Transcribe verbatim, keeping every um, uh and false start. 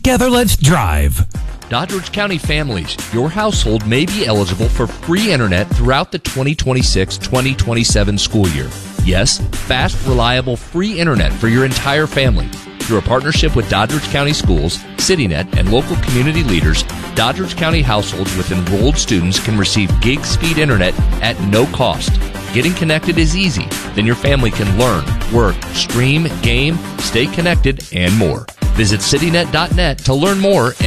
Together, let's drive. Doddridge County families, your household may be eligible for free internet throughout the twenty twenty-six twenty twenty-seven school year. Yes, fast, reliable, free internet for your entire family. Through a partnership with Doddridge County Schools, CityNet, and local community leaders, Doddridge County households with enrolled students can receive gig speed internet at no cost. Getting connected is easy. Then your family can learn, work, stream, game, stay connected, and more. Visit citynet dot net to learn more